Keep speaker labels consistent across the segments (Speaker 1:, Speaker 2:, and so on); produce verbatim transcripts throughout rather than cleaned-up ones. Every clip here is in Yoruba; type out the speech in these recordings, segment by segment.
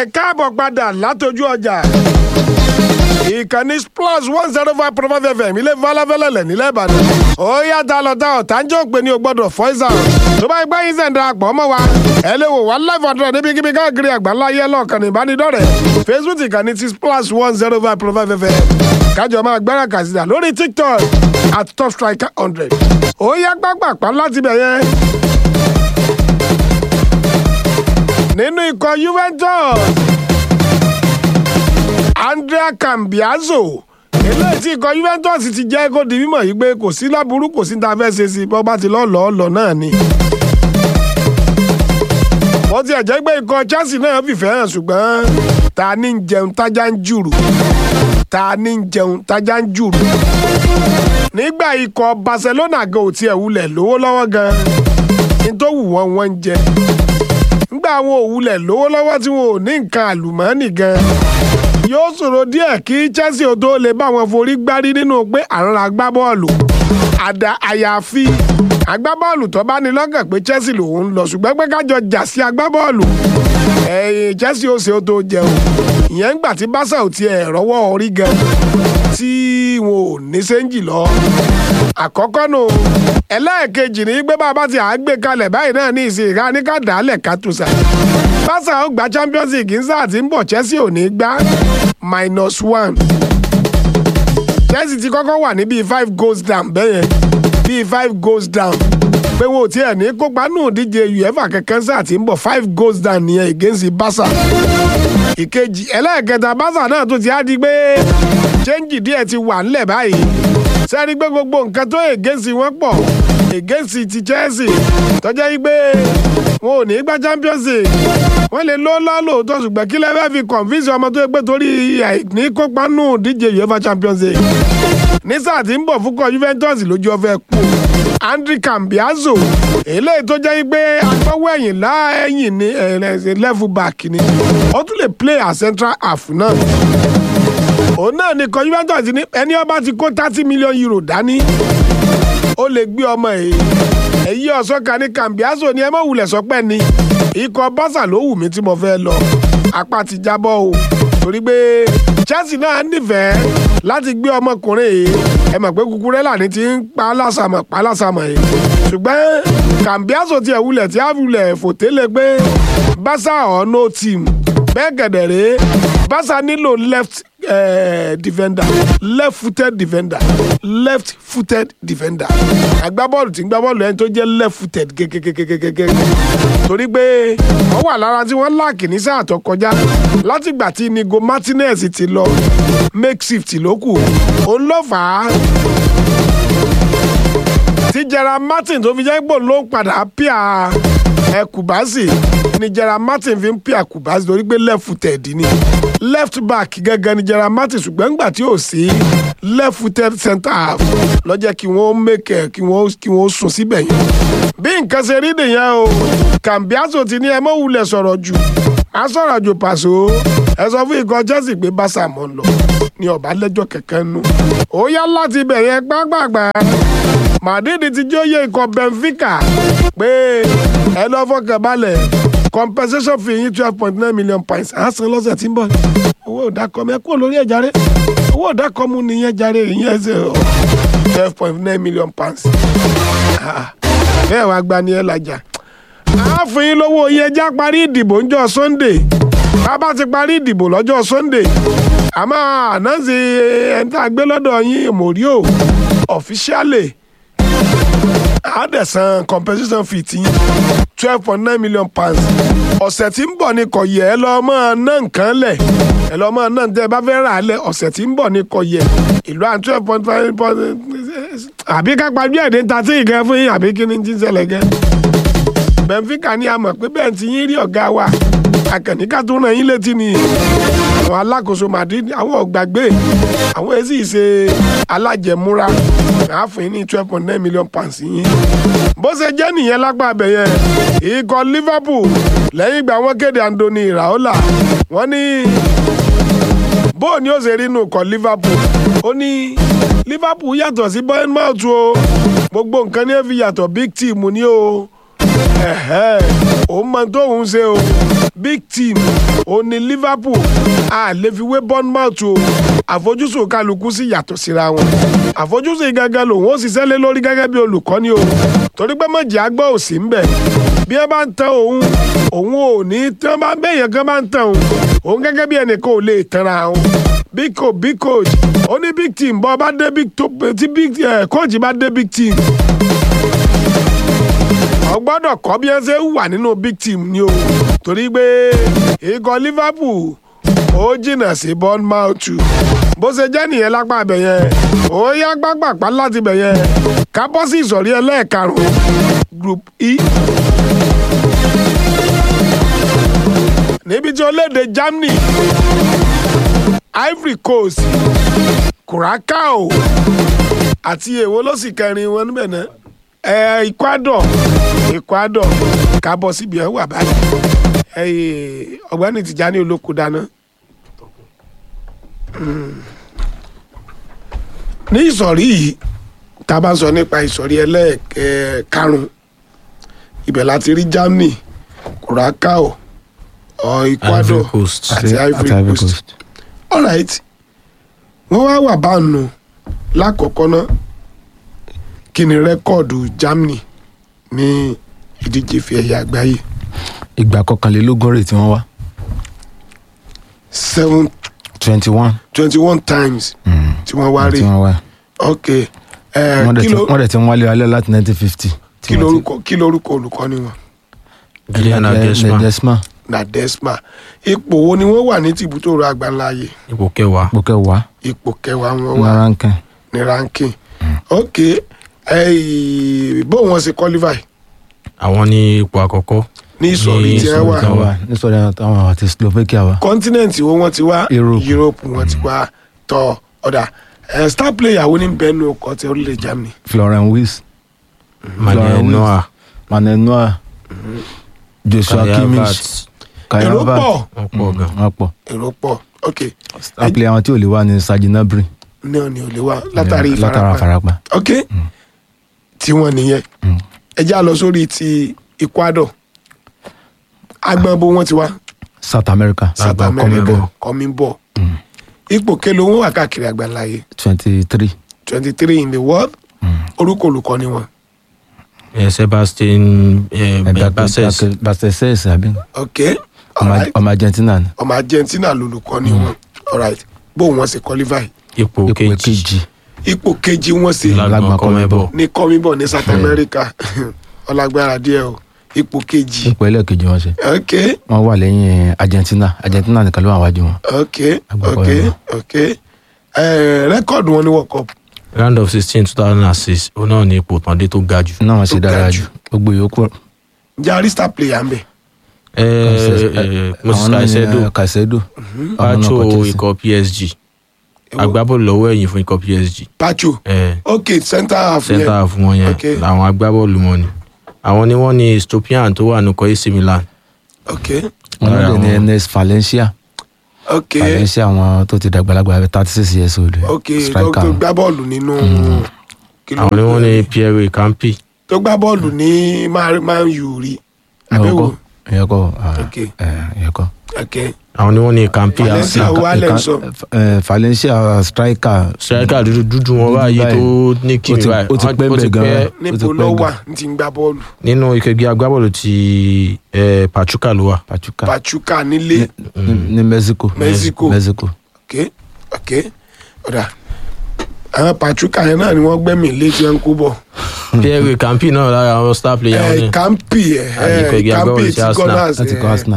Speaker 1: ẹ káàbọ̀ padà látọjú ọjà ìkànnì plus one zero five point five fm ilé falafẹ́lẹ́lẹ̀ nílẹ̀ ìbàdàn ó yàtọ̀ lọ́tà ọ̀tánjọ́ pé ní o gbọ́dọ̀ fọ́ìsà tó bá gbá yín sẹ̀ńdà àpọ̀ mọ́ wa ẹ lè wò wá live hundred níbikíbi káàkiri àgbáńlá yẹ lọ́ọ̀kan ìbánidọ́rẹ̀ẹ́ facebook ìkànnì ti plus one zero five point five fm kájọ máa gbára kàṣídà lórí tiktok at top striker hundred ó yá pápápá láti bẹ̀ yẹn nínú ikọ̀ Juventus Andrea Cambiaso eléyìí tí ikọ̀ Juventus ti jẹ́ kó di mímọ̀ yìí pé kò sí láburú kò sí ní ta fẹ́ ṣe sí bọ́ bá ti lọ́ọ́ lọ́ọ́ lọ náà ni. wọ́n ti ẹ̀jẹ̀ pé ikọ̀ Chelsea náà fìfẹ́ hàn ṣùgbọ́n ta ní ń jẹun tájá ń jùrù ta ní ń jẹun tájá ń jùrù. nígbà ikọ̀ Barcelona gan ò tiẹ̀ wulẹ̀ lówó lọ́wọ́ gan ní tó wù wọ́n wọ́n ń jẹ nígbà àwọn òwúlẹ̀ lówó lọ́wọ́ tí wọn ò ní nǹkan àlùmọ́ọ́nì gan yóò ṣòro díẹ̀ kí Chelsea ò tó lè bá wọn forí gbárí nínú pé àrùn agbábọ́ọ̀lù àdá àyàfi agbábọ́ọ̀lù tó bá ní lọ́kàn pé Chelsea lòun lọ ṣùgbọ́n pé kájọ jà sí agbábọ́ọ̀lù ẹ̀yìn Chelsea ó ṣe ó tó jẹun ìyẹn ń gbà tí Barca ò tiẹ̀ rọ́wọ́ orí gan tí wọn ò ní sẹ́ńjì lọ àkọ́kọ́ nù ẹlẹ́ẹ̀kejì ní pé bàbá ti àgbé kalẹ̀ báyìí náà ní ìsìn ìka ní ká dàálẹ̀ ká tù sà Barca ó gba Champions League ń sáà tí ń bọ̀ Chelsea ò ní gbá minus one Chelsea ti kọ́kọ́ wà ní bíi five goals down bẹ́yẹn bíi five goals down pé wọn ò tiẹ̀ ní kópa nù díje UEFA kankan sáà tí ń bọ̀ five goals down nìyẹn against Barca ìkejì ẹlẹ́ẹ̀kẹta Barca náà tó ti á di pé chẹ́ńjì díẹ̀ ti wà ńlẹ̀ báyìí sẹ́ni pé gbogbo nǹkan tó against wọn pọ̀ against ti Chelsea tọ́jà yí pé wọn ò ní gba Champions League wọ́n lè lọ́ lọ́ lóòótọ́ ṣùgbọ́n kí lẹ́fẹ́ fi convince ọmọ tó yẹ pé torí ní kópa nù díje UEFA Champions League ní sáà tí ń bọ̀ fún kọ Juventus lójú ọ̀fẹ́ kú Andrea Cambiaso eléyìí tó jẹ́ pé agbọ́wọ́ ẹ̀yìn láẹ̀yìn ní level back ni ó tún lè play as central half náà òun náà ni kọ Juventus ní ẹni ọba ti kó thirty million euro dání ó lè gbé ọmọ èyí èyí ọ̀sọ́ka ní Cambiaso ni ẹ mọ̀ wulẹ̀ sọpẹ́ ni ikọ̀ Barca ló wù mí tí mo fẹ́ lọ apá ti jábọ́ o torí pé Chelsea náà nífẹ̀ẹ́ láti gbé ọmọkùnrin yìí ẹ mọ̀ pé Cucurella ní ti ń pa lásàmọ̀ pa lásàmọ̀ yìí ṣùgbọ́n Cambiaso tiẹ̀ wulẹ̀ tí a wulẹ̀ fòtélé pé Barca or no team bẹ́ẹ̀ gẹ̀dẹ̀ rèé Barca nílò left uh, defender left footed defender left footed defender agbábọ́ọ̀lù tí ń gbá bọ́ọ̀lù ẹni tó jẹ́ left footed gẹ́gẹ́gẹ́gẹ́gẹ́ torí pé wọ́n wà lára tí wọ́n láàkì ní sáà tó kọjá látìgbà tí Inigo Martinez ti lọ makeshift ló kù òun ló fà á tí Gerard Martin tó fi jẹ́ pò ló ń padà píà ẹ Kùbásì ni Gerard Martin fi ń píà Kùbásì torí pé left footed ni left back gẹ́gẹ́ ni Gerard Martin ṣùgbọ́n nígbà tí ò sí left footed centre half ló jẹ́ kí wọ́n make kí wọ́n kí wọ́n sùn síbẹ̀ yẹn bí nǹkan ṣe rí nìyẹn o Cambiaso ti ní ẹ mọ́ wulẹ̀ sọ̀rọ̀ jù á sọ̀rọ̀ jù pàṣọ ẹ sọ fún ikọ̀ Chelsea pé Barca mọ̀ ń lọ ní ọ̀bá lẹ́jọ́ kẹ̀kẹ́ nù ó yá láti bẹ̀ yẹn gbàgbàgbà Madrid ti jóye ikọ̀ Benfica pé ẹ lọ́ fọkàn balẹ̀ compensation fee yín twelve point nine million pounds à ń san lọ́sẹ̀ tí ń bọ̀ owó ìdákọ̀ mi ẹ kúrò lórí ẹ̀ jàre owó ìdákọ̀ mu nìyẹn jàre ìyẹn ṣe twelve point nine million pounds bẹ́ẹ̀ wá gba ni ẹ lajà á fún yín lówó yẹn já parí ìdìbò ńjọ́ Sunday bàbá ti parí ìdìbò lọ́jọ́ Sunday àmọ́ ànáǹsì ẹni tá a gbé lọ́dọ̀ yín Mourinho officially àádẹ́sán compensation fee ti yín twelve point nine million pounds ọ̀sẹ̀ tí ń bọ̀ ni kò yẹ ẹ lọ́ọ́ máa ná nǹkan lẹ̀ ẹ lọ́ọ́ máa ná tẹ́ ẹ bá fẹ́ rà á lẹ̀ ọ̀sẹ̀ tí ń bọ̀ ni kò yẹ ìlú à twelve point five àbí ká pajú ẹ̀dín ta sí ìgẹ́ fún yín àbí kí ni ti ń ṣẹlẹ̀ gẹ́. Benfica ní a mọ̀ pé bẹ́ẹ̀ ti yín rí ọ̀gá wa akẹ́nìkà tó ràn yín létí ni àwọn alákòóso Madrid àwọn ọ̀gbàgbé àwọn èsì ṣe alájẹmúra àáfin ní twelve point nine million pounds yín bó ṣe jẹ́ nìyẹn lápá abẹ yẹn ikọ̀ Liverpool lẹ́yìn ìgbà wọn kéde Andoni Iraola wọ́n ní bóò ni ó ṣe rí inú ikọ̀ Liverpool ó ní Liverpool yàtọ̀ sí Bournemouth o gbogbo nǹkan ní ẹ fi yàtọ̀ big team ni o òun mọ tóun ṣe o big team ó ní Liverpool a lè fi wé Bournemouth o àfojúsùn kálukú sì yàtọ̀ síra wọn àfojúsùn gangan lòun ó ṣiṣẹ́ lé lórí gẹ́gẹ́ bí olùkọ́ni o torí pé mọ̀jì àgbọ̀ ò sí ń bẹ̀ bí ẹ bá ń tan òun òun ò ní tí wọ́n bá bẹ́yẹn kan bá ń tan òun òun gẹ́gẹ́ bí ẹnìkan ò lè tanra òun big coach big coach ó ní big team bọ́ bá dé big to tí big coach bá dé big team ó gbọ́dọ̀ kọ́ bí ẹ ṣe wà nínú big team ni o torí pé ikọ̀ Liverpool ó jìnnà sí Bournemouth bó ṣe jẹ́ nìyẹn lápá abẹ yẹn ó yá gbàgbàpá láti bẹ̀ yẹn ká bọ́ sí ìsọ̀rí ẹlẹ́ẹ̀karùn-ún group E níbi tí orílẹ̀-èdè Germany Ivory Coast Curacao àti èwo ló sì kẹrin wọn níbẹ̀ náà ẹ Ecuador Ecuador ká bọ́ síbi ẹ̀ wà báyìí ọ̀gbẹ́ni Tìjání Olóko dáná. ní ìsọ̀rí yìí tá a bá sọ nípa ìsọ̀rí ẹlẹ́ẹ̀karùn-ún ibẹ̀ láti rí Germany Curacao Ecuador àti Ivory Coast alright wọ́n wá wà báànù lákọ̀ọ́kọ́ náà kí ni rẹ́kọ̀dù Germany ní ìdíje fi ẹ̀yà àgbáyé.
Speaker 2: ìgbà kọkànlélógún rẹ̀ tí wọ́n wá.
Speaker 1: seven
Speaker 2: twenty one.
Speaker 1: twenty one times tí wọ́n wá rí.
Speaker 2: tí wọ́n wá.
Speaker 1: ok
Speaker 2: wọ́n dẹ̀ ti ń wálé alẹ́ láti nineteen fifty.
Speaker 1: kí lórúkọ kí lórúkọ olùkọ́ni wọn.
Speaker 2: Nagelsmann.
Speaker 1: Nagelsmann ipò wo ni wọ́n wà ní tìbútòrò àgbáńláyé.
Speaker 3: ipò kẹwàá.
Speaker 2: ipò kẹwàá.
Speaker 1: ipò kẹwàá wọn wà
Speaker 2: ní ranking.
Speaker 1: ní ranking. ok bó wọn ṣe qualify.
Speaker 3: àwọn ní ipò àkọ́kọ́.
Speaker 1: ní ìsọ̀rí tí wọ́n wà.
Speaker 2: ní ìsọ̀rí àwọn àti Slovakia wà.
Speaker 1: continent wo wọ́n ti wá.
Speaker 2: Europe.
Speaker 1: Europe wọ́n ti wá tọ́ ọ̀dà star player wo ní bẹ́ẹ̀ ní ọkọ̀ tí orílẹ̀ Germany.
Speaker 2: Florian Wirtz.
Speaker 3: Manuel Neuer.
Speaker 2: Manuel Neuer. Joshua Kimmich.
Speaker 1: èrò pọ̀.
Speaker 3: wọ́n pọ̀ gan.
Speaker 2: wọ́n pọ̀.
Speaker 1: èrò pọ̀ ok.
Speaker 2: star player àwọn tí ò lè wá ní Serge Gnabry.
Speaker 1: náà ni ò lè wá látàrí
Speaker 2: látara
Speaker 1: ìfarapa.
Speaker 2: farapa.
Speaker 1: ok tí wọ́n nìyẹn ẹ já lọ sórí ti Ecuador agbọn bó wọ́n ti wá.
Speaker 2: South America.
Speaker 1: South America coming ball. ipò kelo wọn wà káàkiri àgbáńláyé.
Speaker 2: twenty three.
Speaker 1: twenty three in the world. orúkọ olùkọ́ni wọn.
Speaker 3: Sebastian Basses.
Speaker 2: Basses àbí.
Speaker 1: ok alright
Speaker 2: ọmọ Argentina ni.
Speaker 1: ọmọ Argentina lolùkọ́ni wọn alright bó wọn ṣe qualify.
Speaker 3: ipò
Speaker 2: ipò
Speaker 3: kejì.
Speaker 2: kejì.
Speaker 1: ipò kejì wọn ṣe
Speaker 3: lágbọn kọmẹbọ.
Speaker 1: ní kọ́míbọ̀ ní South America ọlágbára díẹ̀ o ipò kejì.
Speaker 2: ipò ẹlẹ́ẹ̀kejì wọn ṣe.
Speaker 1: ok
Speaker 2: wọ́n wà lẹ́yìn Argentina Argentina nìkan ló wà wájú wọn.
Speaker 1: ok
Speaker 2: Agbábọ́
Speaker 1: ok
Speaker 2: ẹ̀rọ.
Speaker 1: ok rẹ́kọ̀dù wọn ní World Cup.
Speaker 3: round of sixteen two thousand and six òun náà ní ipò tàndé tó ga jù.
Speaker 2: náà wọ́n ṣe
Speaker 1: Tó ga
Speaker 2: dára
Speaker 1: jù.
Speaker 2: jù gbogbo yòókù.
Speaker 1: jari star player ń bẹ.
Speaker 3: ẹ ẹ Moses
Speaker 2: àwọn náà ní,
Speaker 3: Caicedo.
Speaker 2: eh, Caicedo.
Speaker 3: Pacho ikọ̀ P S G. agbábọ́ọ̀lù lọ́wọ́ ẹ̀yìn fún ikọ̀ P S G.
Speaker 1: Pacho
Speaker 3: ẹ
Speaker 1: ok center half yẹn.
Speaker 3: center half wọn yẹn
Speaker 1: Okay.
Speaker 3: làwọn agbábọ́ọ̀lù wọn ni. àwọn ni wọ́n ní Stopian tó wà nùkọ́ A C Milan.
Speaker 1: ok
Speaker 2: wọ́n náà lè ní
Speaker 3: Àwọn-
Speaker 2: Enes Valencia.
Speaker 1: ok
Speaker 2: Valencia àwọn tó ti dàgbàlagbà thirty six years old.
Speaker 1: ok tó
Speaker 2: striker.
Speaker 1: tó gbá bọ́ọ̀lù nínú. kí ló
Speaker 3: àwọn ni
Speaker 1: ń
Speaker 3: wọ́n
Speaker 1: pè é?
Speaker 3: ní Pierre Campi.
Speaker 1: tó gbá bọ́ọ̀lù ní Man Man U rí. àbẹ̀wò
Speaker 2: ìyẹn kọ́
Speaker 1: Okay.
Speaker 2: ìyẹn kọ́.
Speaker 1: ok
Speaker 3: àwọn ni wọ́n ní Campi.
Speaker 1: Valencia
Speaker 3: àti-
Speaker 1: wo alẹ́ ń sọ.
Speaker 2: Eh, Valencia striker.
Speaker 3: striker dúdú dúdú wọn báyìí tó ní kí
Speaker 2: ó ti-
Speaker 3: báyìí
Speaker 2: ó ti pẹ́ bẹ́ẹ̀ gan-an.
Speaker 1: níbo
Speaker 2: ó ti
Speaker 1: ló
Speaker 2: pẹ́
Speaker 1: wà
Speaker 2: gan.
Speaker 1: ní ti ń gbá bọ́ọ̀lù.
Speaker 3: nínú ìkẹgbẹ́ agbábọ́ọ̀lù ti eh, Pachuca ló wà.
Speaker 2: Pachuca.
Speaker 1: Pachuca nílé
Speaker 2: ní ní Mexico.
Speaker 1: Mexico.
Speaker 2: Mexico.
Speaker 1: ok ok ọ̀dà àwọn Pachuca yẹn náà ni wọ́n gbẹ́mí létí ẹ̀ ń kú bọ̀.
Speaker 3: Pierre Campi náà lára àwọn star player wọn ni.
Speaker 1: ẹ Campi ẹ
Speaker 3: Àyíkọ́ igi
Speaker 1: Campi
Speaker 3: agbábọ́ọ̀lù
Speaker 1: ti
Speaker 3: ti Arsenal.
Speaker 1: Gunners
Speaker 2: láti kọ́ Arsenal.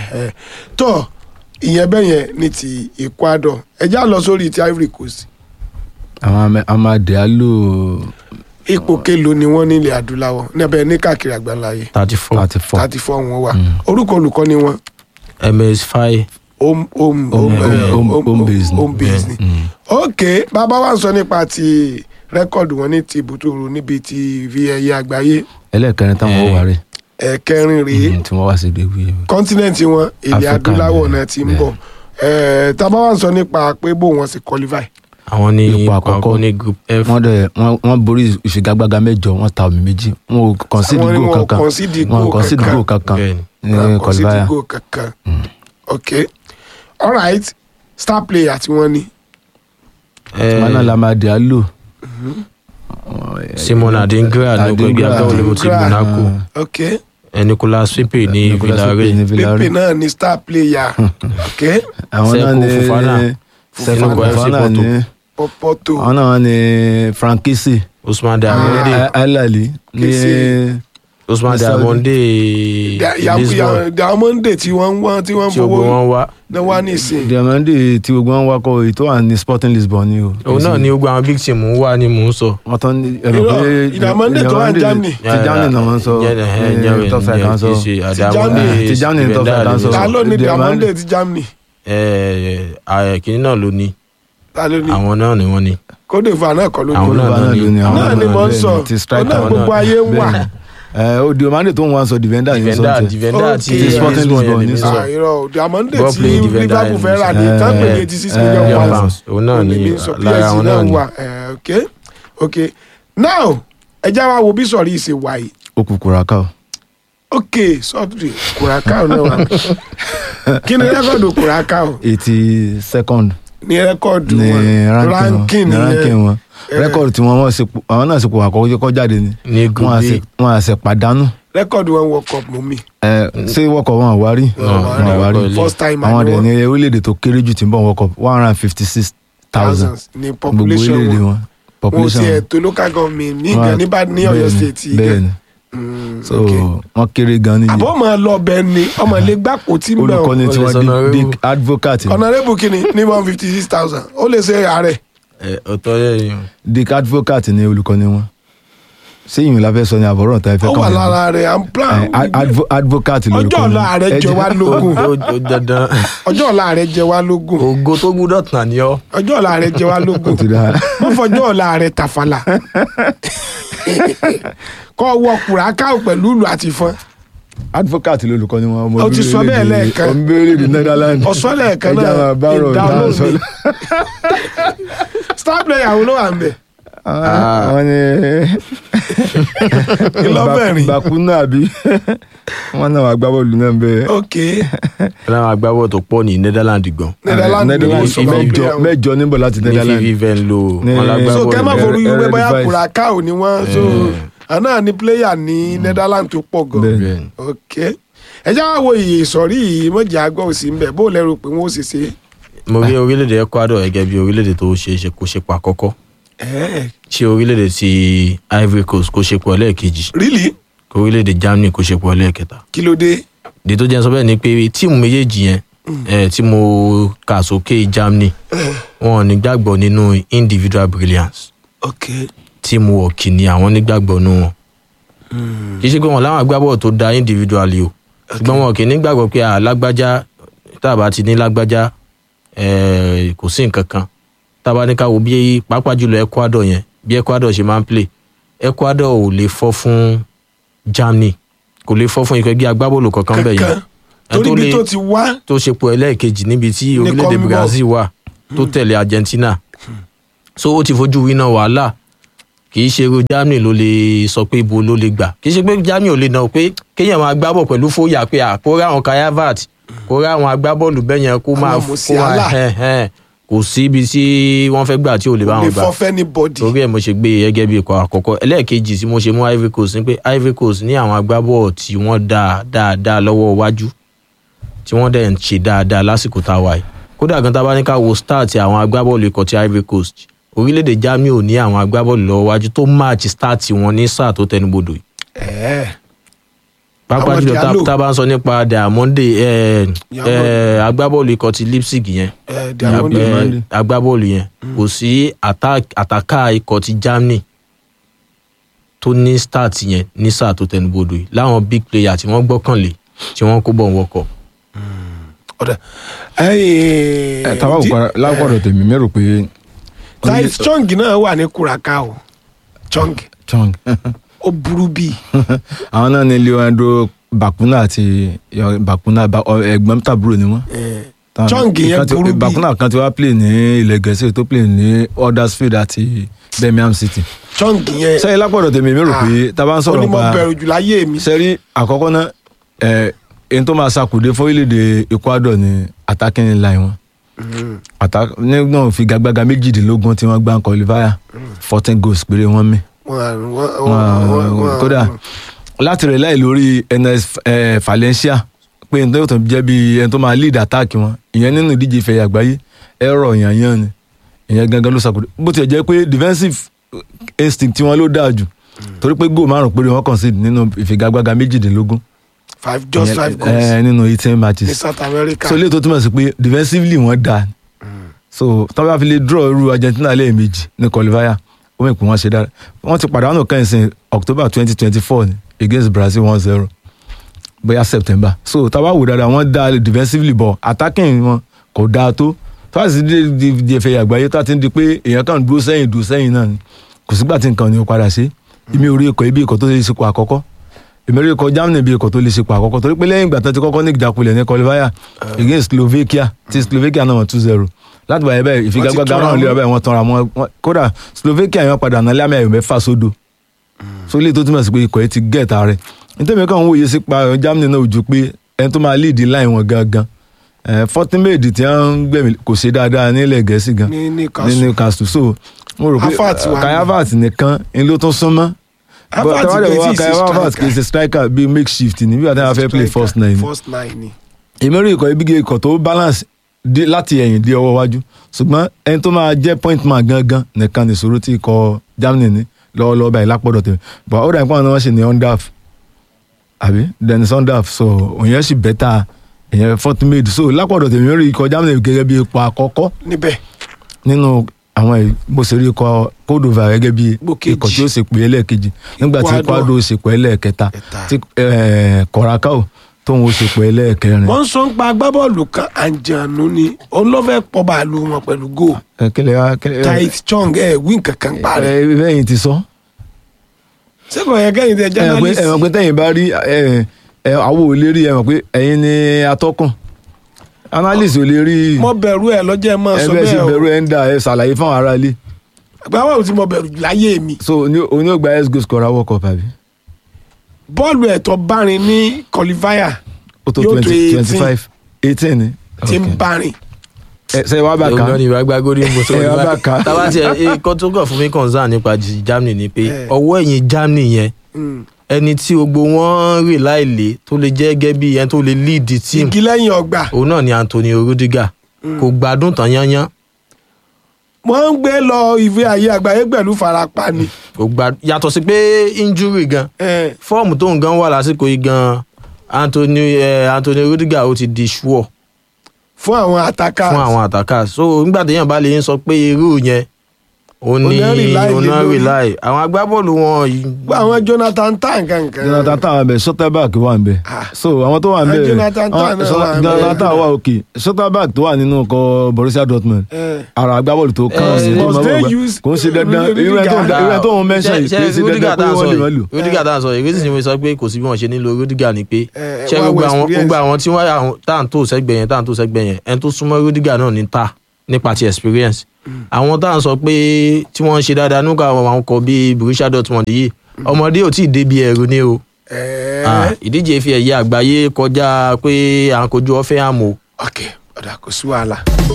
Speaker 1: tó ìyẹn bẹ́ẹ̀ yẹn ní ti Ecuador ẹ já lọ sórí ti Ivory Coast
Speaker 2: àwọn amadi alo
Speaker 1: ipò kelo ni wọ́n nílẹ̀ adúláwọ̀ níbẹ̀ ní káàkiri àgbáńláyé
Speaker 3: thirty four.
Speaker 2: thirty four.
Speaker 1: thirty four wọn wà orúkọ olùkọ́ ni wọ́n
Speaker 3: M S Faye.
Speaker 1: home home
Speaker 2: Home-
Speaker 1: home eh,
Speaker 2: home-
Speaker 1: home-
Speaker 2: home base ni.
Speaker 1: home base ni. ok bàbá wa ń sọ nípa ti rẹ́kọ̀dù wọn ní ti ibùdó níbi ti fi ẹ̀yẹ àgbáyé
Speaker 2: ẹlẹ́ẹ̀kẹrin táwọn ó wà rẹ̀.
Speaker 1: ẹ̀kẹrin rèé
Speaker 2: tí wọ́n wá sí ibi ìwé.
Speaker 1: kọ́ńtínẹ̀ǹtì wọn ilẹ̀
Speaker 2: Africa
Speaker 1: adúláwọ̀
Speaker 2: ni,
Speaker 1: náà ti ń
Speaker 2: bẹ́ẹ̀.
Speaker 1: bọ̀ Eh, tá a bá wà ń sọ nípa pé bó wọn sì qualify
Speaker 3: àwọn ní
Speaker 2: Ipò
Speaker 3: ipò
Speaker 2: àkọ́kọ́.
Speaker 3: àkọ́kọ́ ní group F.
Speaker 2: wọ́n dẹ̀ wọ́n wọ́n borí ìfigagbága mẹ́jọ wọ́n ta omi méjì wọ́n ò concede
Speaker 1: Wọ́n ní
Speaker 2: goal
Speaker 1: wọn ò
Speaker 2: kankan
Speaker 1: concede
Speaker 2: wọ́n ò
Speaker 1: goal
Speaker 2: concede
Speaker 1: kankan.
Speaker 2: goal kankan
Speaker 3: Bẹ́ẹ̀ni.
Speaker 2: ní qualifier.
Speaker 1: go kankan ok alright star player tí wọ́n ní.
Speaker 2: wọn náà la máa dì á lò.
Speaker 3: Simon Adingra ní gbẹgbẹ agbábọ́ọ̀lù mo ti Monaco
Speaker 1: ok
Speaker 3: Nicolas Pepe ní Villarreal
Speaker 1: Pepe náà ní star player ok
Speaker 2: àwọn náà ní
Speaker 3: Seko
Speaker 2: Fofana ní
Speaker 1: Porto
Speaker 2: àwọn náà ní Frankisi
Speaker 3: Ousmane Diamonde
Speaker 2: Alali ní
Speaker 3: Ousmane Diamonde Lisbon
Speaker 1: Diamonde tí wọ́n wọ́n tí wọ́n
Speaker 3: tí gbogbo wọn wá
Speaker 1: náà wá ní ìsìn.
Speaker 2: Diamonde tí gbogbo wọn wá kọ èyí tó wà ní Sporting Lisbon ni o.
Speaker 3: òun náà ni gbogbo àwọn big team wà ní mò ń sọ.
Speaker 2: wọ́n tán ní ẹ̀rọ pé
Speaker 1: Diamonde tó wà ní Germany.
Speaker 2: ti Germany náà wọ́n sọ tọ́fẹ̀ kan sọ ti Germany tọ́fẹ̀ kan sọ.
Speaker 1: ta ló ní Diamonde ti Germany.
Speaker 3: kìnìún náà ló ní
Speaker 1: ta ló ní.
Speaker 3: àwọn náà ni wọ́n ní.
Speaker 1: Côte d'Ivoire náà kọ́ ló ní.
Speaker 3: àwọn náà ni
Speaker 1: náà ni mo ń sọ ọ̀nà gbogbo ayé wà.
Speaker 2: o Diamonde tó ń wá sọ defender yìí sọ
Speaker 3: defender defender ti
Speaker 2: Sporting Lisbon ní sọ.
Speaker 1: àìrọ̀ Diamonde
Speaker 3: Ball
Speaker 1: tí
Speaker 3: playing defender
Speaker 1: Liverpool
Speaker 3: ni.
Speaker 1: fẹ́ rà ní tápẹ̀ ní eighty six million
Speaker 3: million
Speaker 1: pounds.
Speaker 3: pounds òun náà ni lára
Speaker 1: P S G
Speaker 3: àwọn náà ni.
Speaker 1: wà ok ok now ẹ já wa wo bí sọ̀rí ìṣe wà yìí.
Speaker 2: ó kú Curacao.
Speaker 1: ok sọ́ọ̀tì Curacao náà wà. kí ni rẹ́kọ̀dù Curacao
Speaker 2: eighty second
Speaker 1: ní rẹ́kọ̀dù
Speaker 2: ní
Speaker 1: wọn
Speaker 2: ranking wọn rẹ́kọ̀dù tí wọ́n wọ́n àwọn náà sì kó àkọ́kọ́ kọ́ jáde ni
Speaker 3: ní group B
Speaker 2: wọ́n á ṣe pàdánù.
Speaker 1: rẹ́kọ̀dù wọn World Cup mú mi.
Speaker 2: ẹ ṣé World Cup wọn àwárí wọn àwárí
Speaker 1: first time
Speaker 2: àwọn
Speaker 1: àná
Speaker 2: ọ̀dẹ̀ ní orílẹ̀-èdè tó kéré jù tí ń bọ̀ World Cup one hundred and fifty six thousand
Speaker 1: ní
Speaker 2: gbogbo
Speaker 1: population
Speaker 2: orílẹ̀-èdè
Speaker 1: wọn.
Speaker 2: wọn
Speaker 1: mo
Speaker 2: population
Speaker 1: ti ẹ̀ tó local government ní gan níbà ní Ọ̀yọ́ state yìí
Speaker 2: bẹ́ẹ̀
Speaker 1: gan.
Speaker 2: ni
Speaker 1: Mm,
Speaker 2: so
Speaker 1: ok.
Speaker 2: wọ́n kéré gan níyì.
Speaker 1: àbọ̀ máa lọ bẹ́ẹ̀ ni ọmọ ilé gbàpò tí ń bẹ̀ ọ́.
Speaker 2: olùkọ́ni tí wọ́n di
Speaker 3: Honorable.
Speaker 2: big advocate ni.
Speaker 1: Honorable kìíní ní one fifty six thousand ó lè ṣe ààrẹ.
Speaker 3: ọ̀tọ̀ yẹn
Speaker 2: big advocate ni olùkọ́ni wọn ṣé ìyún la fẹ́ sọ ni àbọ̀rọ̀ ta ẹ fẹ́
Speaker 1: ó
Speaker 2: kàn
Speaker 1: wà
Speaker 2: wọ́n.
Speaker 1: lára rẹ̀ à ń plan.
Speaker 2: Eh, ad- advo- advocate
Speaker 1: ọjọ́
Speaker 2: lolùkọ́ni.
Speaker 1: ọ̀la ààrẹ
Speaker 2: Ẹ
Speaker 1: jẹ
Speaker 2: jẹ́-
Speaker 1: wá lógún
Speaker 3: ó dandan
Speaker 1: ọjọ́ ọ̀la ààrẹ jẹ wá lógún
Speaker 3: ògo tó gbúdọ̀ tàn ní ọ.
Speaker 1: ọjọ́ ọ̀la ààrẹ jẹ wá lógún
Speaker 2: Ó ti dáa.
Speaker 1: wọ́n fọjọ́ ọ̀la ààrẹ tàfàlà kọ́ wọ Curacao pẹ̀lú ìlú àti ìfọ́n
Speaker 2: advocate lolùkọ́ni wọn. ọmọ
Speaker 1: Ó ti sọ bẹ́ẹ̀
Speaker 2: orílẹ̀-èdè-
Speaker 1: lẹ́ẹ̀kan.
Speaker 2: ọmọ orílẹ̀-èdè Netherlands.
Speaker 1: ọ̀sán lẹ́ẹ̀kan
Speaker 2: Ẹ jẹ́
Speaker 1: náà
Speaker 2: àwọn àbárò
Speaker 1: ìdáhùn
Speaker 2: ìdáhùn
Speaker 1: mi star player wo ló wà ń bẹ̀.
Speaker 2: Ah, wọ́n ní
Speaker 1: Ìlọ́bẹ̀rin.
Speaker 2: Bakuna àbí wọ́n náà wà gbábọ́ọ̀lù náà bẹ́ẹ̀.
Speaker 1: ok
Speaker 3: láwọn agbábọ̀ tó pọ̀ ní Netherlands gan.
Speaker 1: Netherlands ni wọ́n
Speaker 2: Netherlands
Speaker 1: sọ fún
Speaker 2: mẹ́jọ
Speaker 1: player wọn.
Speaker 2: mẹ́jọ níbọ̀ láti
Speaker 3: ní
Speaker 2: Netherlands.
Speaker 3: fífi fẹ́ ń lo
Speaker 2: Ní-
Speaker 3: wọn
Speaker 1: so
Speaker 3: lágbábọ̀
Speaker 1: kẹ́ má
Speaker 2: Ẹ-
Speaker 1: forí
Speaker 2: ẹ-
Speaker 1: wípé
Speaker 2: ẹ-
Speaker 1: bóyá
Speaker 2: device.
Speaker 1: Curacao ni wọ́n so àná ni player ní Netherlands tó pọ̀ gan.
Speaker 2: Bẹ́ẹ̀.
Speaker 1: ok ẹ já wo iye ìsọ̀rí yìí mọ̀jà àgbọ̀ òsì ń bẹ̀ bó lẹ́rù pé wọ́n ó ṣe ṣe.
Speaker 3: mo rí orílẹ̀-èdè Ecuador gẹ́gẹ́ bí orílẹ̀-èdè tó ṣe é ṣe kó ṣe pa àkọ́kọ́
Speaker 1: Eh,
Speaker 3: ṣé orílẹ̀-èdè ti Ivory Coast kó ṣe pọ̀ lẹ́ẹ̀kejì
Speaker 1: really
Speaker 3: kó orílẹ̀-èdè Germany kó ṣe pọ̀ lẹ́ẹ̀kẹta.
Speaker 1: kí ló dé.
Speaker 3: ìdí tó jẹ́ sọ bẹ́ẹ̀ ni pé tíìmù méjèèjì yẹn eh, tí mo kà sókè Germany wọn ò ní gbàgbọ́ nínú individual brilliance
Speaker 1: ok
Speaker 3: tíìmù ọ̀kì ni àwọn nígbàgbọ́ nínú wọn. kì í ṣe pé wọn láwọn agbábọ̀ tó da individually o ṣùgbọ́n wọn kì í nígbàgbọ́ pé alágbájá tàbá ti ní lágbájá eh, kò sí nǹkan kan tàbá ní ká wo bí pàápàá jùlọ Ecuador yẹn bí Ecuador ṣe máa ń play Ecuador ò lè fọ́ fún Germany kò lè fọ́ fún ikọ̀ ẹgbẹ́ agbábọ́ọ̀lù kankan bẹ̀ yẹn
Speaker 1: kankan torí ibi tó ti wá.
Speaker 3: tó ṣe pọ̀ ẹlẹ́ẹ̀kejì níbi tí
Speaker 1: Ní
Speaker 3: orílẹ̀-èdè
Speaker 1: Congo.
Speaker 3: Brazil wà tó tẹ̀lé Argentina so ó ti fojú winá wàhálà kì í ṣe irú Germany ló lè sọ pé ibo ló lè gbà kì í ṣe pé Germany ò lè nà pé kéèyàn máa gbábọ̀ pẹ̀lú fóyà pé à kó ráwọn Kai Havertz kó ráwọn agbábọ́ọ̀lù bẹ́yẹn kó máa
Speaker 1: Àwọn
Speaker 3: kó
Speaker 1: Musiala.
Speaker 3: máa hẹ́n hẹ́n kò sí ibi tí wọ́n fẹ́ gbà tí ò lè bá
Speaker 1: lè
Speaker 3: wọn gbà
Speaker 1: fọ́fẹ́ ní bọ́dì.
Speaker 3: torí ẹ̀ mo ṣe gbé e gẹ́gẹ́ bí ikọ̀ àkọ́kọ́ ẹlẹ́ẹ̀kejì tí mo ṣe mú Ivory Coast ni pé Ivory Coast ní àwọn agbábọ́ọ̀ tí wọ́n dá dáadáa lọ́wọ́ iwájú tí wọ́n dẹ̀ ń ṣe dáadáa lásìkò tá a wà yìí kódà gan tá a bá ní ká wo start àwọn agbábọ́ọ̀lù ikọ̀ ti Ivory Coast orílẹ̀-èdè Germany ò ní àwọn agbábọ́ọ̀lù lọ́wọ́ iwájú tó match start wọn ní sáà tó tẹnubodò yìí
Speaker 1: Eh,
Speaker 3: pàápàá
Speaker 1: Àwọn
Speaker 3: jùlọ tá-
Speaker 1: Diallo.
Speaker 3: tá a bá ń sọ nípa Diamonde eh, eh, agbábọ́ọ̀lù ikọ̀ ti Leipzig yẹn
Speaker 1: eh, Diamonde.
Speaker 3: Eh, agbábọ́ọ̀lù yẹn kò sí attack- àtàkà ikọ̀ ti Germany tó ní start yẹn ní sáà tó tẹnubodò yìí láwọn big player tí wọ́n gbọ́kànlé tí wọ́n kó bọ̀ ń wọkọ̀.
Speaker 1: ọ̀dà ẹ̀yìn
Speaker 2: ẹ tàwa òkú lágbọ́dọ̀ tèmi mẹ́rò pé.
Speaker 1: Tight Chong náà wà ní Curacao Chong
Speaker 2: Chong
Speaker 1: ó burú bíi.
Speaker 2: àwọn náà ní Leandro Bakuna àti Bakuna Ba- ọ- ẹ̀gbọ́n tàbúrò ni wọ́n.
Speaker 1: Eh,
Speaker 2: Táwọn-
Speaker 1: Chong yẹn
Speaker 2: ìkan tí-
Speaker 1: burú bíi.
Speaker 2: Bakuna kan ti wá play ní ilẹ̀ Gẹ̀ẹ́sì tó play ní Huddersfield àti Birmingham City.
Speaker 1: Chong yẹn
Speaker 2: sẹ́yìn lágbọ́dọ̀ tèmi mẹ́rò pé tá a bá ń
Speaker 1: ó ní
Speaker 2: sọ̀rọ̀
Speaker 1: mo
Speaker 2: pa
Speaker 1: bẹ̀rù jù láyé mi.
Speaker 2: sẹ́rí àkọ́kọ́ náà ẹ̀ ẹni tó máa ṣàkùdé fún orílẹ̀-èdè Ecuador ní attacking line wọn nígbà fi gbàgbàgà méjìdínlógún tí wọ́n gbá ń qualifier fourteen goals péré wọ́n mí. kódà láti rẹ̀ láì lórí Enes Valencia pé ẹni tó tó jẹ́ bí ẹni tó máa lead attack wọn ìyẹn nínú ìdíje ìfẹ̀yà àgbáyé ẹ̀rọ ìyànyàn ni ìyẹn gangan ló ṣàkóso bó ti jẹ́ pé defensive instinct tí wọ́n ló dáa jù torí pé goal márùn péré wọ́n concede nínú ìfigagbága méjìdínlógún
Speaker 1: five just five goals
Speaker 2: nínú eighteen matches
Speaker 1: ní South America.
Speaker 2: so ilé tó túmọ̀ sí pé defensively wọ́n dáa so tí wọ́n bá fi lè draw irú Argentina lẹ́ẹ̀mejì ní qualifier ó mọ̀ pé wọ́n ṣe dára wọ́n ti pàdánù kẹ́hìn sí October twenty twenty four against Brazil one zero bóyá September so tá a bá wò dáadáa wọ́n dá defensively bọ̀ attacking wọn kò dáa tó tó a sì di di ẹ̀fẹ̀ àgbáyé tó a ti ń di pé èèyàn kan dúró sẹ́yìn dúró sẹ́yìn náà ni kò sígbà tí nǹkan ni ó padà ṣe èmi ò rí ikọ̀ ibi ikọ̀ tó lè ṣe ipò àkọ́kọ́ èmi rí ikọ̀ Germany bí ikọ̀ tó lè ṣe ipò àkọ́kọ́ torí pé lẹ́yìn ìgbà tó ti kọ́kọ́ ní ìjákulẹ̀ ní qualifier against Slovakia tí Slovakia náà wọ́n two zero láti bàyẹ̀ bẹ́ẹ̀ ìfigagbága náà lé ọbẹ̀ wọn tanra wọn kódà Slovakia yẹn padà náà lámì ayò mẹ́fà sódò so lè tó túmọ̀ sí pé ikọ̀ yìí ti gẹ̀ẹ́ta rẹ̀ nítorí kan wòye sí pa Germany náà ojú pé ẹni tó máa lead line wọn gangan Fortnite tí wọ́n ń gbẹ̀mí kò ṣe dáadáa nílẹ̀ Gẹ̀ẹ́sì gan ní Newcastle so mo rò pé Kai Havertz nìkan ni ló tún súnmọ́ Kai Havertz kì í ṣe striker bíi makeshift ni bí wàá tẹ́lẹ̀ fẹ́ play first nine ni ìmọ̀ràn ikọ̀ ibíge ikọ̀ tó balance láti ẹ̀yìn dé ọwọ́ iwájú ṣùgbọ́n ẹni tó máa jẹ́ point man gangan nìkan nìṣòro tí ikọ̀ Germany ní lọ́wọ́lọ́wọ́ báyìí lápọ̀dọ̀ tẹ̀lé but ó dà nípa àwọn ṣe ní Ondaf àbí Dennis Ondaf so òyìn sì bẹ́tà ìyẹn Fortnite so lápọ̀dọ̀ tẹ̀lé rí ikọ̀ Germany gẹ́gẹ́ bí ipò àkọ́kọ́
Speaker 1: níbẹ̀
Speaker 2: nínú àwọn ìgbòsèré ikọ̀ Cordova gẹ́gẹ́ bí ikọ̀ tí ó ṣe pé ẹlẹ́ẹ̀kejì nígbà tí Ecuador ṣe pé ẹlẹ́ẹ̀kẹta tí Curacao tóun ó ṣe pé ẹlẹ́ẹ̀kẹrin.
Speaker 1: wọ́n sọ ń pa agbábọ́ọ̀lù kan àjànú ni olófẹ́ pọ̀ bàálù wọn pẹ̀lú go Taith Chong ẹ̀ wí kankan parẹ́.
Speaker 2: ẹ bẹ́yìn ti sọ.
Speaker 1: ṣé kò yẹ kẹ́yìn tẹ journalist.
Speaker 2: ẹ mọ̀ pé tẹ́yìn bá rí àwọn ò lè rí ẹ mọ̀ pé ẹ̀yin ni atọ́kùn analyst ò lè rí.
Speaker 1: mo bẹ̀rù ẹ lọ́jọ́ ẹ máa sọ bẹ́ẹ̀ o.
Speaker 2: ẹ bẹ́ẹ̀ sì bẹ̀rù ẹ ń dà ẹ ṣàlàyé fáwọn ará ilé.
Speaker 1: agbábọ́ọ̀lù tí mo bẹ̀rù láyé mi.
Speaker 2: so oní ògbà ex goal scorer World Cup àbí.
Speaker 1: bọ́ọ̀lù ẹ̀tọ́ bárin ní qualifier
Speaker 2: ó tó twenty twenty five eighteen ni.
Speaker 1: tí ń bárin.
Speaker 2: ẹ ṣe wá bá ká
Speaker 3: èèyàn ni ìwà gbàgbórí ń bọ̀ sọ
Speaker 2: ẹ wá bá ká.
Speaker 3: tábà tí ikọ̀ tó kàn fún mi concern nípa Germany ni pé ọwọ́ ẹ̀yìn Germany yẹn ẹni tí gbogbo wọn rè láìlé tó lè jẹ́ gẹ́gẹ́ bí ẹni tó lè lead the team
Speaker 1: igi lẹ́yìn ọgbà.
Speaker 3: òun náà ni Antonio Rudiger kò gbádùn tán yányán.
Speaker 1: wọ́n ń gbé lọ ìwé ayé àgbáyé pẹ̀lú farapa ni.
Speaker 3: kò gbádùn yàtọ̀ sí pé injury gan fọ́ọ̀mù tó ń gan wà lásìkò yìí gan Antonio eh, Antonio Rudiger ó ti di sure
Speaker 1: fún àwọn attackers.
Speaker 3: fún àwọn attackers so nígbà téèyàn bá lè ń sọ pé irú yẹn ó ní ọ̀nà rely àwọn agbábọ́ọ̀lù wọn yìí.
Speaker 1: àwọn Jonathan Tah kankan.
Speaker 2: Jonathan Tah wà ń bẹ Schlotterbeck wà ń bẹ so àwọn tó wà ń bẹ
Speaker 1: Jonathan Tah náà wà ń bẹ
Speaker 2: Jonathan Tah wà òkè Schlotterbeck tó wà nínú ọkọ̀ Borussia Dortmund ara agbábọ́ọ̀lù tó kàn sí kò ń ṣe dandan irú ẹ̀ tó ń mẹ́ṣẹ̀ kì í ṣe dandan pé wọ́n lè má lò.
Speaker 3: Rudiger tá a sọ ìrètí ni mo sọ pé kò sí bí wọ́n ṣe nílò Rudiger ni pé ṣé gbogbo àwọn tí wọ́n tá à ń tó sẹ́gbẹ̀ yẹn tá à ń tó sẹ́gbẹ̀ yẹn ẹni tó súnmọ́ Rudiger náà ní Tah nípa ti experience àwọn tá à ń sọ pé tí wọ́n ń ṣe dáadáa nígbà àwọn ọkọ̀ bíi Borussia Dortmund yìí ọmọdé ò tí ì débi ẹ̀rù ni o ìdíje ife ẹ̀yẹ àgbáyé kọjá pé à ń kojú ọ̀fẹ́ àmọ́.
Speaker 1: ok ọ̀dà kò sí wàhálà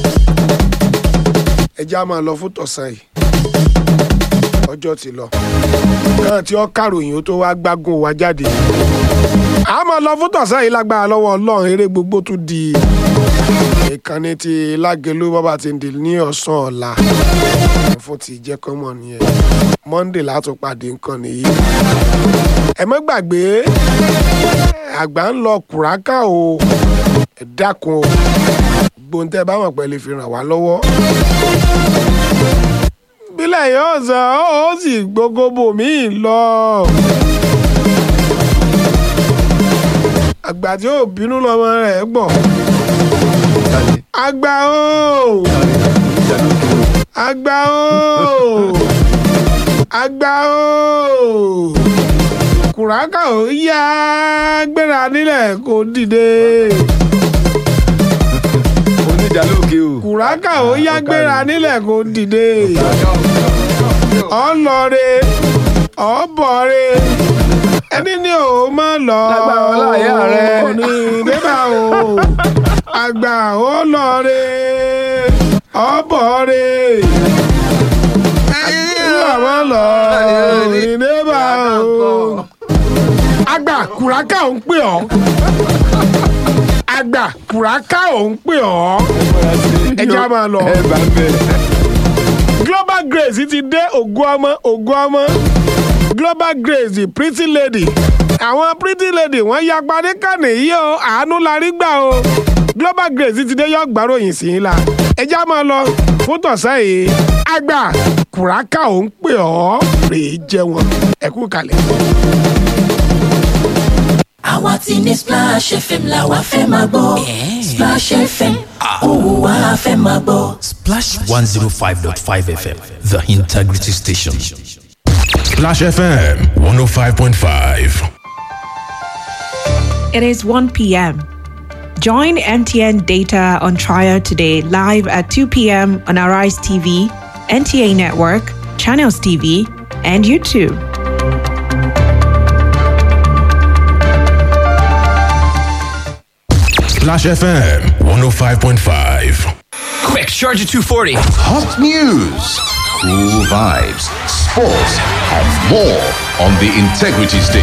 Speaker 1: ẹ já máa lọ fún tọ̀sán yìí ọjọ́ ti lọ náà tí ó kàròyìn ó tó wá gbágun wa jáde a máa lọ fún tọ̀sán yìí lágbára lọ́wọ́ Ọlọ́run eré gbogbo tún di ìkànnì ti Lágelú bàbá ti ń di ní ọ̀sán ọ̀la fún ti jẹ́ kọ́mọ̀ nìyẹn Monday látún pàdé nǹkan nìyí ẹ má gbàgbé àgbà ń lọ kùrákà o ẹ dákun o gbóǹtẹ́ bá wọn pẹ̀lú fi ràn wá lọ́wọ́ bílẹ̀ yóò sọ ó sì gbogbo bòmíì lọ àgbà tí ó bínú lọ́mọ rẹ̀ gbọ́ àgbà o àgbà o àgbà o kùrákà ò yá gbéra nílẹ̀ kó dìde
Speaker 2: onídàlókè o
Speaker 1: kùrákà ò yá gbéra nílẹ̀ kó dìde ọlọ́re ọ̀bọ̀re ẹni ní o máa lọ
Speaker 2: Lágbára ọlá ìyá rẹ.
Speaker 1: ní débà o àgbà ó lọ re ọbọ re àgbà máa lọ ní débà o àgbà kùrákà ò ń pè ọ́ àgbà kùrákà ò ń pè ọ́ ẹjẹ́ á máa lọ.
Speaker 2: ẹ bá bẹ̀rẹ̀.
Speaker 1: Global Grace ti dé ògùn ọmọ ògùn ọmọ Global Grace pretty lady àwọn pretty lady wọ́n yapa ní kànnì yìí o àánú la rí gbà o Global Grace ti dé yọ gbàròyìn sí i la ẹjẹ́ á máa lọ fún tọ̀sán yìí àgbà kùrákà ò ń pè ọ́ rèé jẹ́ wọn ẹ kú kalẹ̀.
Speaker 4: àwa tí ní Splash F M la wa fẹ́ máa gbọ́ Splash F M òun wa fẹ́ máa gbọ́.
Speaker 5: Splash one oh five point five F M, the integrity station.
Speaker 6: Splash F M one oh five point five.
Speaker 7: It is one p.m. Join M T N Data on trial today live at two p.m. on Arise T V, N T A Network, Channels T V, and YouTube.
Speaker 6: Splash F M one oh five point five.
Speaker 5: Quick, Charger two forty.
Speaker 8: Hot news, cool vibes, sports, and more on the Integrity Station.